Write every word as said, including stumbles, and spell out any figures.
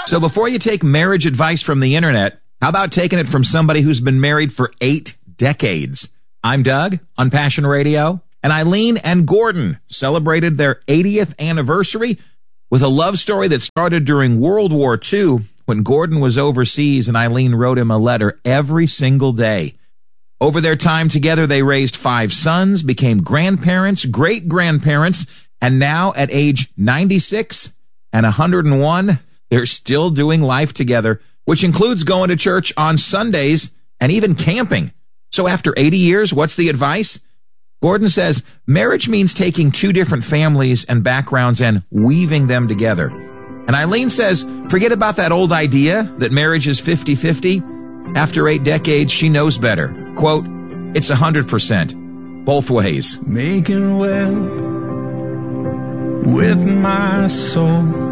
So before you take marriage advice from the internet, how about taking it from somebody who's been married for eight decades? I'm Doug on Passion Radio, and Eileen and Gordon celebrated their eightieth anniversary with a love story that started during World War Two when Gordon was overseas and Eileen wrote him a letter every single day. Over their time together, they raised five sons, became grandparents, great-grandparents, and now at age ninety-six and one hundred one, they're still doing life together, which includes going to church on Sundays and even camping. So after eighty years, what's the advice? Gordon says, marriage means taking two different families and backgrounds and weaving them together. And Eileen says, forget about that old idea that marriage is fifty-fifty. After eight decades, she knows better. Quote, it's one hundred percent. Both ways. Making well with my soul.